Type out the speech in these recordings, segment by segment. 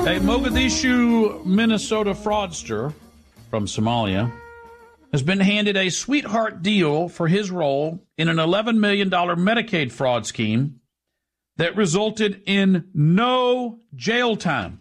A Mogadishu, Minnesota fraudster from Somalia has been handed a sweetheart deal for his role in an $11 million Medicaid fraud scheme that resulted in no jail time.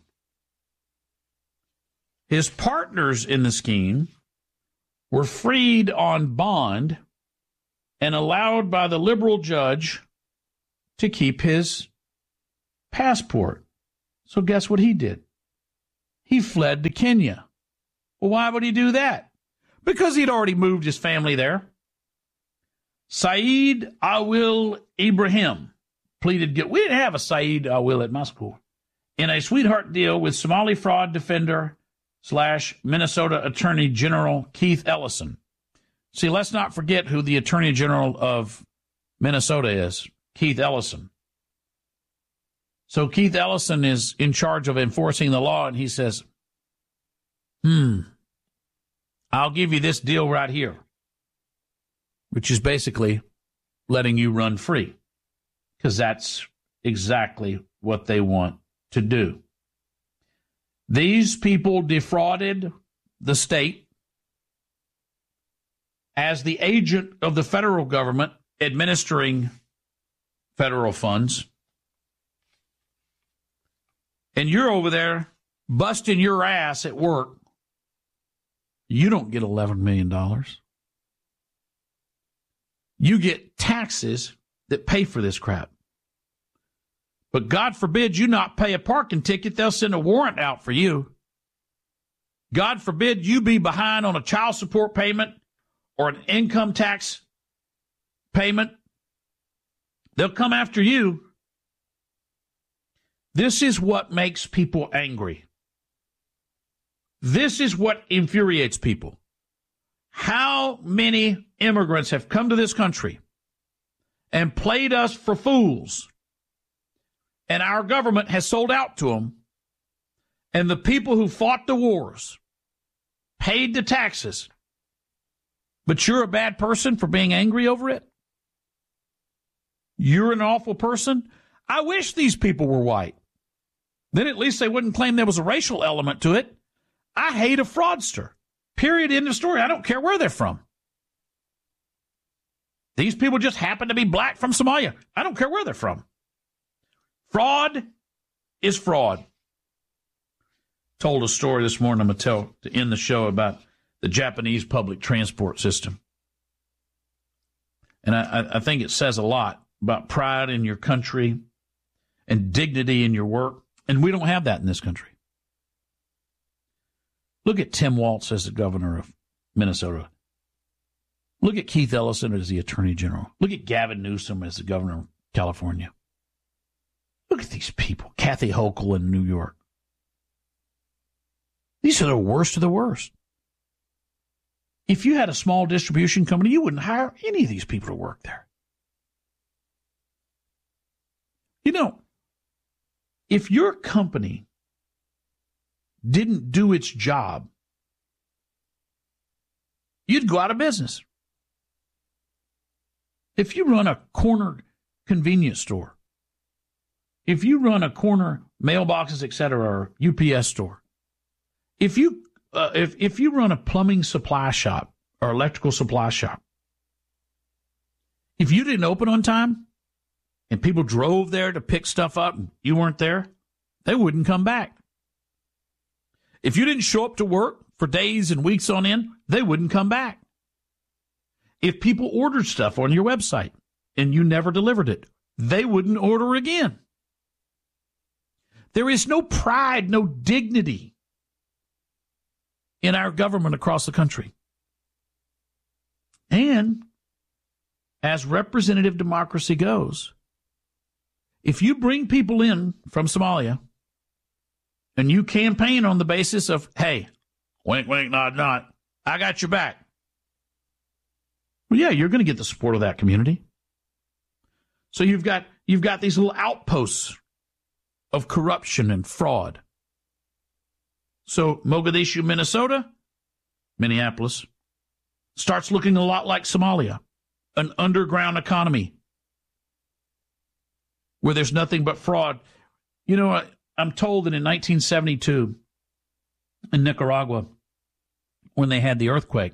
His partners in the scheme were freed on bond and allowed by the liberal judge to keep his passport. So guess what he did? He fled to Kenya. Well, why would he do that? Because he'd already moved his family there. Saeed Awil Ibrahim pleaded guilty. We didn't have a Saeed Awil at my school. In a sweetheart deal with Somali fraud defender / Minnesota Attorney General Keith Ellison. See, let's not forget who the Attorney General of Minnesota is, Keith Ellison. So Keith Ellison is in charge of enforcing the law, and he says, I'll give you this deal right here, which is basically letting you run free, because that's exactly what they want to do. These people defrauded the state as the agent of the federal government administering federal funds. And you're over there busting your ass at work. You don't get $11 million. You get taxes that pay for this crap. But God forbid you not pay a parking ticket, they'll send a warrant out for you. God forbid you be behind on a child support payment or an income tax payment. They'll come after you. This is what makes people angry. This is what infuriates people. How many immigrants have come to this country and played us for fools, and our government has sold out to them, and the people who fought the wars paid the taxes, but you're a bad person for being angry over it? You're an awful person? I wish these people were white. Then at least they wouldn't claim there was a racial element to it. I hate a fraudster. Period. End of story. I don't care where they're from. These people just happen to be black from Somalia. I don't care where they're from. Fraud is fraud. Told a story this morning I'm going to tell to end the show about the Japanese public transport system. And I think it says a lot about pride in your country and dignity in your work. And we don't have that in this country. Look at Tim Walz as the governor of Minnesota. Look at Keith Ellison as the attorney general. Look at Gavin Newsom as the governor of California. Look at these people. Kathy Hochul in New York. These are the worst of the worst. If you had a small distribution company, you wouldn't hire any of these people to work there. You know, if your company didn't do its job, you'd go out of business. If you run a corner convenience store, if you run a corner mailboxes, etc., or UPS store, if you run a plumbing supply shop or electrical supply shop, if you didn't open on time and people drove there to pick stuff up and you weren't there, they wouldn't come back. If you didn't show up to work for days and weeks on end, they wouldn't come back. If people ordered stuff on your website and you never delivered it, they wouldn't order again. There is no pride, no dignity in our government across the country. And as representative democracy goes, if you bring people in from Somalia and you campaign on the basis of, hey, wink, wink, nod, nod, I got your back. Well, yeah, you're going to get the support of that community. So you've got these little outposts of corruption and fraud. So Mogadishu, Minnesota, Minneapolis, starts looking a lot like Somalia, an underground economy where there's nothing but fraud. You know, I'm told that in 1972 in Nicaragua, when they had the earthquake,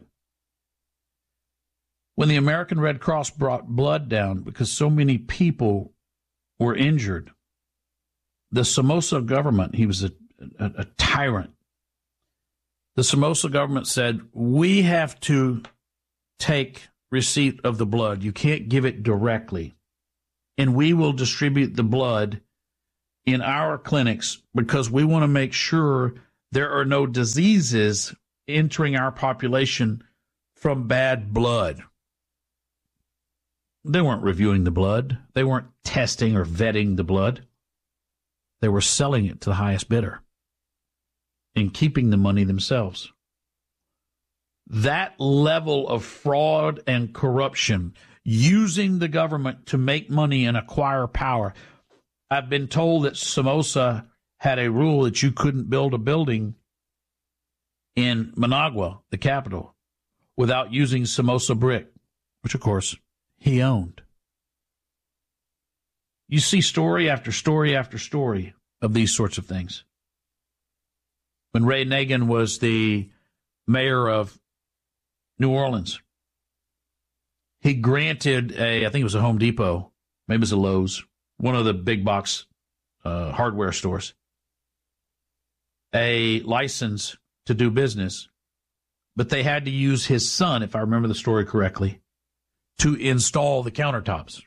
when the American Red Cross brought blood down because so many people were injured, the Somoza government, he was a tyrant. The Somoza government said, we have to take receipt of the blood. You can't give it directly. And we will distribute the blood in our clinics because we want to make sure there are no diseases entering our population from bad blood. They weren't reviewing the blood. They weren't testing or vetting the blood. They were selling it to the highest bidder and keeping the money themselves. That level of fraud and corruption, using the government to make money and acquire power. I've been told that Somoza had a rule that you couldn't build a building in Managua, the capital, without using Somoza brick, which, of course, he owned. You see story after story after story of these sorts of things. When Ray Nagin was the mayor of New Orleans, he granted I think it was a Home Depot, maybe it was a Lowe's, one of the big box hardware stores, a license to do business, but they had to use his son, if I remember the story correctly, to install the countertops.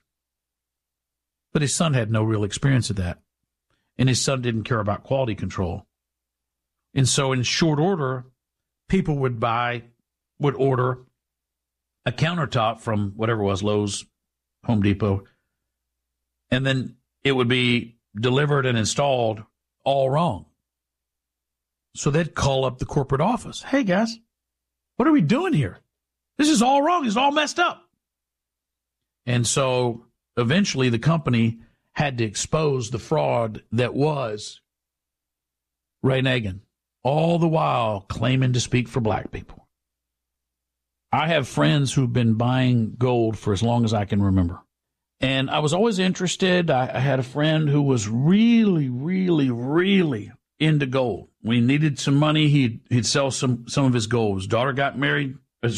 But his son had no real experience of that, and his son didn't care about quality control. And so in short order, people would order a countertop from whatever it was, Lowe's, Home Depot, and then it would be delivered and installed all wrong. So they'd call up the corporate office. Hey, guys, what are we doing here? This is all wrong. It's all messed up. And so eventually the company had to expose the fraud that was Ray Nagin, all the while claiming to speak for black people. I have friends who've been buying gold for as long as I can remember. And I was always interested. I had a friend who was really, really, really into gold. When he needed some money, he'd sell some of his gold. His son got married.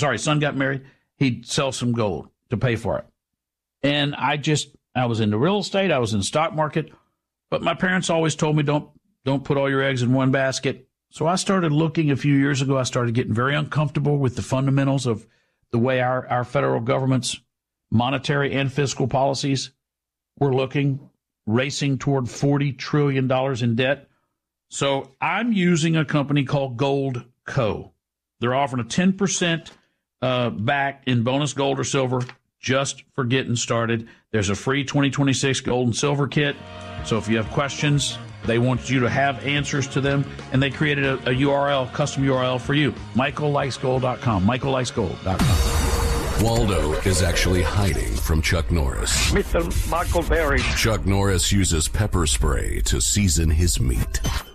He'd sell some gold to pay for it. And I was into real estate. I was in the stock market. But my parents always told me, don't put all your eggs in one basket. So I started looking a few years ago. I started getting very uncomfortable with the fundamentals of the way our federal government's monetary and fiscal policies were looking, racing toward $40 trillion in debt. So I'm using a company called Gold Co. They're offering a 10% back in bonus gold or silver just for getting started. There's a free 2026 gold and silver kit. So if you have questions, they want you to have answers to them, and they created a URL, custom URL for you, michaellikesgold.com, michaellikesgold.com. Waldo is actually hiding from Chuck Norris. Mr. Michael Berry. Chuck Norris uses pepper spray to season his meat.